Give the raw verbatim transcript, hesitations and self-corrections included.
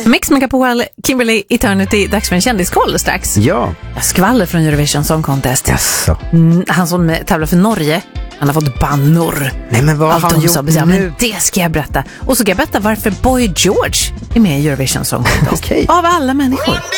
Mix Megapol, Kimberly Eternity, dags för en kändiskoll strax. Ja. Jag skvaller från Eurovision Song Contest. Jaså. Mm, han som tävlar för Norge, han har fått bannor. Nej, men vad har han gjort sa, nu? Men det ska jag berätta. Och så ska jag berätta varför Boy George är med i Eurovision Song Contest. Okej. Av alla människor.